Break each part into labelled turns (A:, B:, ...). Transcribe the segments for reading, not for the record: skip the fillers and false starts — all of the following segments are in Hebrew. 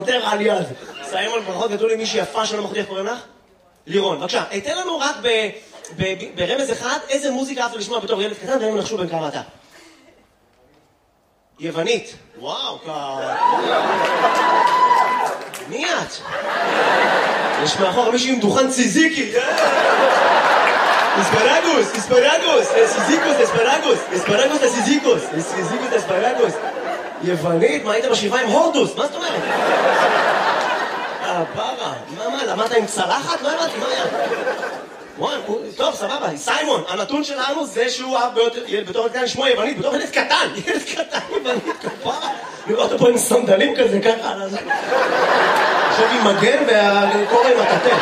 A: יותר על יד. סיימון, ברכות גדול למישהי יפה שלא מחודי, איך קוראים לך? לירון. בבקשה, תן לנו רק ברמז אחד, איזה מוזיקה אהבת לשמוע בתור ילד קטן, והם נחשו בין כמה אתה. יוונית. וואו, מי את? יש מאחור מישהו עם דוכן ציזיקי. אספרגוס, סיזיקוס, אספרגוס לסיזיקוס, סיזיקוס אספרגוס. יוונית, מה היית בשבעה עם הורדוס? מה זאת אומרת? פרה, מה, למדת עם צלחת? לא הבנתי, מה היה? טוב, סבבה, סיימון, הנתון שלנו זה שהוא בתור ילד קטן שמו יוונית, בתור ילד קטן יוונית, כפרה. לראות אותו פה עם סנדלים כזה, ככה. עכשיו עם מגן והקורא עם הקטן.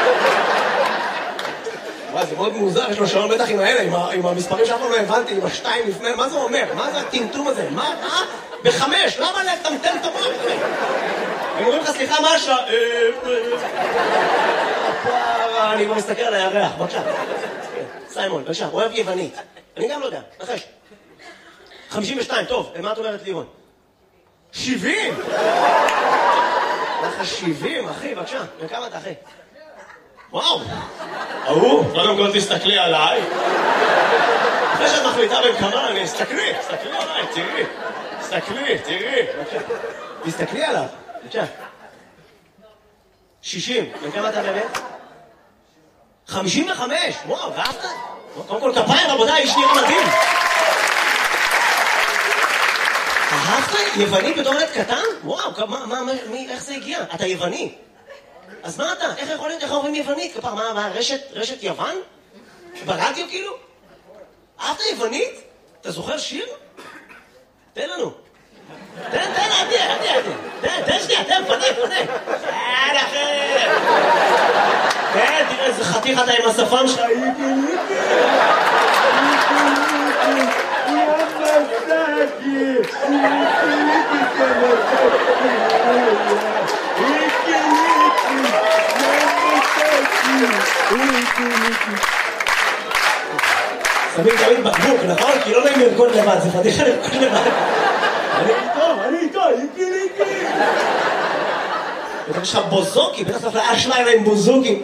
A: וואי, זה מאוד מוזר, יש לו שעון בטח עם האלה, עם המספרים שאף פעם לא הבנתי, עם השתיים לפני, מה זה אומר? מה זה הטמטום הזה? מה? בחמש, למה לטמטם את המוח? הם אומרים לך, סליחה, מה השעה? אני כבר מסתכל על הירח, בבקשה. סיימון, בבקשה, אוהב יוונית. אני גם לא יודע, נחש. 52, טוב, מה את אומרת לירון? 70! לך 70, אחי, בבקשה. וכמה אתה, אחי? וואו! קודם כל תסתכלי עליי. אחרי שאת מחליטה בין כמה, תסתכלי עליי, תראי. תסתכלי עליו, בבקשה. 60, וכמה אתה באמת? 55, וואו, ואהבת? קודם כל כפיים, רבותיי, איש נראה מדהים. אהבת? יווני בתור ילד קטן? וואו, איך זה הגיע? אתה יווני. אז מה אתה? איך יכול להיות? איך אומרים יוונית? כפר, מה, רשת יוון? ברדיו כאילו? אהבת יוונית? אתה זוכר שיר? תן לנו. תן, תן שנייה, פנה. כן, תראה איזה חתיך אתה עם השפם שלך. שמים תמיד בקבוק, נכון? כי לא נעים לרקוד לבד, זה פתיחה לרקוד לבד. אני איתו, איקי. יש לך בוזוקי, בטח צריך לאש לילה עם בוזוקי.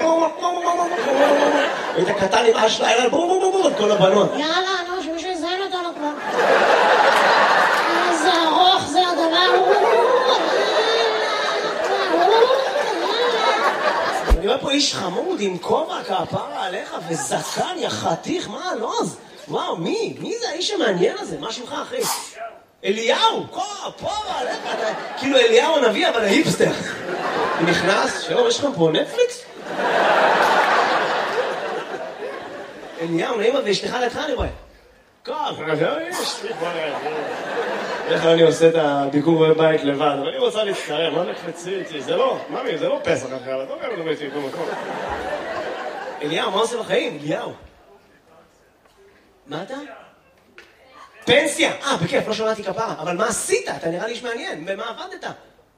A: היית קטן עם אש לילה, את כל הבנות.
B: יאללה, שמישהו יזיין אותנו כבר. איזה ארוך זה הדבר.
A: אני רואה פה איש חמוד עם כובע כפרה עליך וזקן, יא חתיך, מה הלוז? וואו, מי זה האיש המעניין הזה? מה שמך, אחי? אליהו, כפרה עליך, כאילו אליהו הנביא, אבל ההיפסטר. הוא נכנס, שלום, יש לכם פה נטפליקס? אליהו, נעימה ואשתך לידך, אני רואה. איך אני עושה את הביקור בבית לבד, אבל אני רוצה להצטרם, מה נקפצי איתי? זה לא, ממי, זה לא פסח אחר, אתה אומר, אני הייתי במקום. אליהו, מה עושה בחיים? אליהו. מה אתה? פנסיה! בכיף, לא שמעתי כפרה, אבל מה עשית? אתה נראה לי איש מעניין, במה עבדת?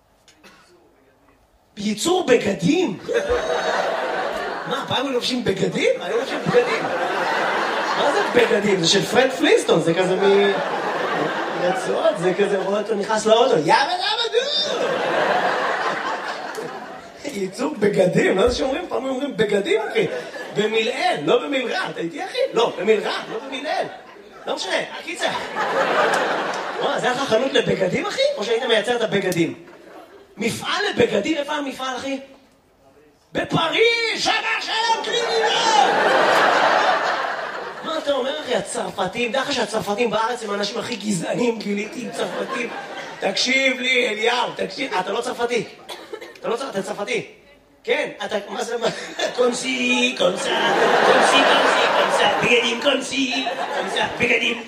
A: בייצור בגדים? מה, פעם הם לובשים בגדים? אני לובשים בגדים. מה זה בגדים? זה של פרד פלינסטון, זה כזה רצועות, זה כזה רואה אותו נכנס לאוטו, יאבא דו! ייצור בגדים, לא זה שאומרים, פעם אומרים בגדים, אחי. במילאל, לא במילרע, אתה איתי, אחי? לא, במילרע, לא במילאל. לא משנה, הקיצה. זה היה לך חנות לבגדים, אחי? או שהיית מייצר את הבגדים? מפעל לבגדים, איפה המפעל, אחי? בפריז, שבר שלום קרימינל! מה אתה אומר, אחי? הצרפתים, דרך שהצרפתים בארץ הם האנשים הכי גזענים, גיליתי עם צרפתים. תקשיב לי, אליהו, תקשיב. אתה לא צרפתי. אתה צרפתי. כן, אתה, מה זה, קונסי, בגדים.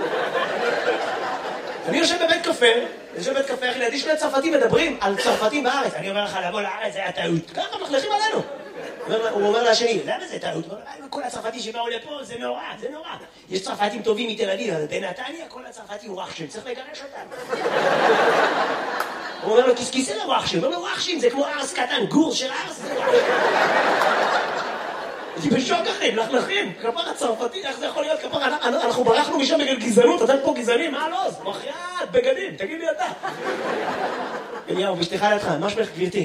A: אני יושב בבית קפה, אחי, לידי שני צרפתים מדברים על צרפתים בארץ. אני אומר לך, לבוא לארץ, זה היה טעות. ככה מחלכים עלינו. הוא אומר לשני, למה זה טעות? כל הצרפתים שבאו לפה, זה נורא. יש צרפתים טובים מתל אביב, אבל בנתניה כל הצרפתים הוא רחשים, צריך לגרש אותם. הוא אומר לו, כיסא לרחשים. הוא אומר לו, רחשים, זה כמו ארס קטן, גור של ארס. אני בשוק אחי, מלכלכים. כפר הצרפתי, איך זה יכול להיות? כפר, אנחנו ברחנו משם בגלל גזענות, אתם פה גזענים, מה לא? בחייאת, בגדים, תגיד לי אתה. אליהו, ואשתך לידך, מה שמך גברתי?